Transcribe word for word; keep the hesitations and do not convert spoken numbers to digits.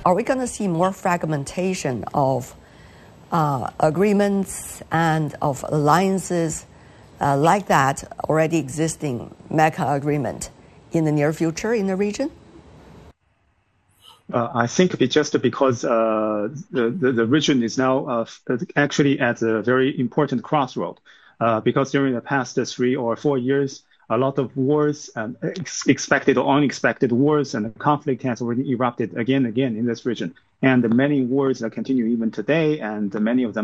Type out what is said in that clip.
Are we going to see more fragmentation of uh, agreements and of alliances uh, like that already existing Mecca agreement in the near future in the region? Uh, I think it's just because uh, the, the, the region is now uh, actually at a very important crossroad. Uh, because during the past three or four years, a lot of wars, um, ex expected or unexpected wars and conflict has already erupted again and again in this region. And many wars continue even today, and many of them